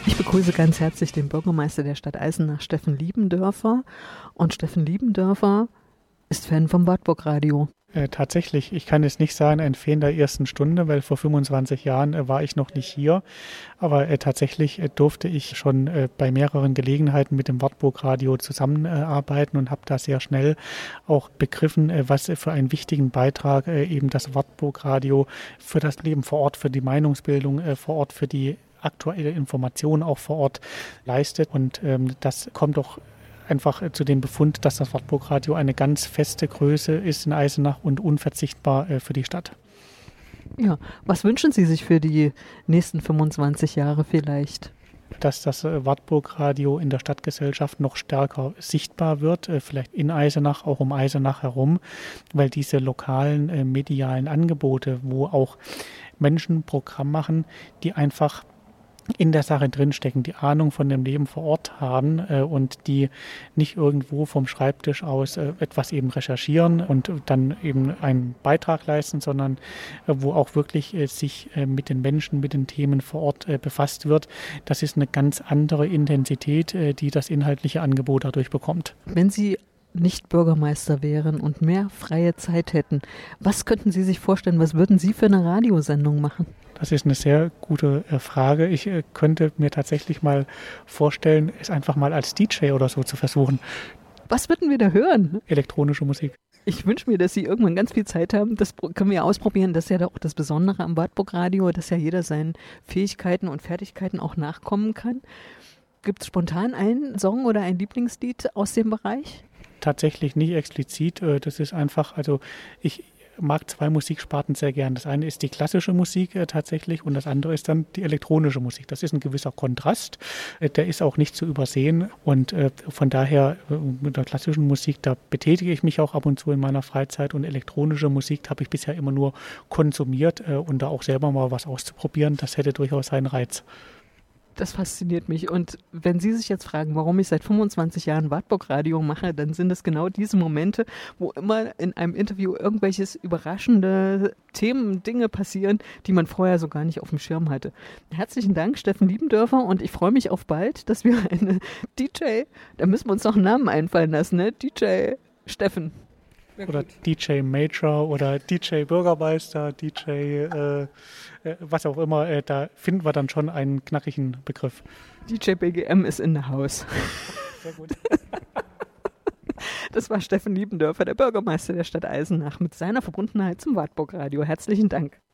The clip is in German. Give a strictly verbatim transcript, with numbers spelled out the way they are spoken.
Ich begrüße ganz herzlich den Bürgermeister der Stadt Eisenach, Steffen Liebendörfer. Und Steffen Liebendörfer ist Fan vom Wartburg Radio. Äh, tatsächlich, ich kann jetzt nicht sagen, ein Fan der ersten Stunde, weil vor fünfundzwanzig Jahren äh, war ich noch nicht hier. Aber äh, tatsächlich äh, durfte ich schon äh, bei mehreren Gelegenheiten mit dem Wartburg Radio zusammenarbeiten äh, und habe da sehr schnell auch begriffen, äh, was äh, für einen wichtigen Beitrag äh, eben das Wartburg Radio für das Leben vor Ort, für die Meinungsbildung äh, vor Ort, für die aktuelle Information auch vor Ort leistet. Und ähm, das kommt doch einfach zu dem Befund, dass das Wartburg Radio eine ganz feste Größe ist in Eisenach und unverzichtbar äh, für die Stadt. Ja, was wünschen Sie sich für die nächsten fünfundzwanzig Jahre vielleicht? Dass das äh, Wartburg Radio in der Stadtgesellschaft noch stärker sichtbar wird, äh, vielleicht in Eisenach, auch um Eisenach herum, weil diese lokalen äh, medialen Angebote, wo auch Menschen Programm machen, die einfach in der Sache drinstecken, die Ahnung von dem Leben vor Ort haben äh, und die nicht irgendwo vom Schreibtisch aus äh, etwas eben recherchieren und dann eben einen Beitrag leisten, sondern äh, wo auch wirklich äh, sich äh, mit den Menschen, mit den Themen vor Ort äh, befasst wird. Das ist eine ganz andere Intensität, äh, die das inhaltliche Angebot dadurch bekommt. Wenn Sie nicht Bürgermeister wären und mehr freie Zeit hätten, was könnten Sie sich vorstellen, was würden Sie für eine Radiosendung machen? Das ist eine sehr gute äh, Frage. Ich äh, könnte mir tatsächlich mal vorstellen, es einfach mal als D J oder so zu versuchen. Was würden wir da hören? Elektronische Musik. Ich wünsche mir, dass Sie irgendwann ganz viel Zeit haben. Das können wir ausprobieren. Das ist ja auch das Besondere am Wartburg Radio, dass ja jeder seinen Fähigkeiten und Fertigkeiten auch nachkommen kann. Gibt es spontan einen Song oder ein Lieblingslied aus dem Bereich? Tatsächlich nicht explizit. Das ist einfach, also ich mag zwei Musiksparten sehr gern. Das eine ist die klassische Musik äh, tatsächlich und das andere ist dann die elektronische Musik. Das ist ein gewisser Kontrast, äh, der ist auch nicht zu übersehen und äh, von daher äh, mit der klassischen Musik, da betätige ich mich auch ab und zu in meiner Freizeit und elektronische Musik habe ich bisher immer nur konsumiert äh, und da auch selber mal was auszuprobieren, das hätte durchaus seinen Reiz. Das fasziniert mich. Und wenn Sie sich jetzt fragen, warum ich seit fünfundzwanzig Jahren Wartburg Radio mache, dann sind es genau diese Momente, wo immer in einem Interview irgendwelches überraschende Themen, Dinge passieren, die man vorher so gar nicht auf dem Schirm hatte. Herzlichen Dank, Steffen Liebendörfer, und ich freue mich auf bald, dass wir eine D J, da müssen wir uns noch einen Namen einfallen lassen, ne? D J Steffen. Ja, oder D J Major oder D J Bürgermeister, D J äh, äh, was auch immer, äh, da finden wir dann schon einen knackigen Begriff. D J B G M ist in the house. Sehr gut. Das war Steffen Liebendörfer, der Bürgermeister der Stadt Eisenach, mit seiner Verbundenheit zum Wartburg Radio. Herzlichen Dank.